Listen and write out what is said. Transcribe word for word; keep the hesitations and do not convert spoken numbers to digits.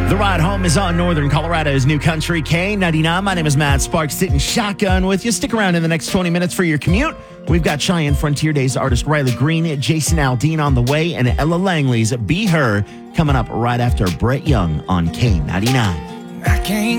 The ride home is on Northern Colorado's New Country K ninety-nine. My name is Matt Sparks, sitting shotgun with you. Stick around in the next twenty minutes for your commute. We've got Cheyenne Frontier Days artist Riley Green, Jason Aldean on the way, and Ella Langley's Be Her coming up right after Brett Young on K ninety-nine. I can't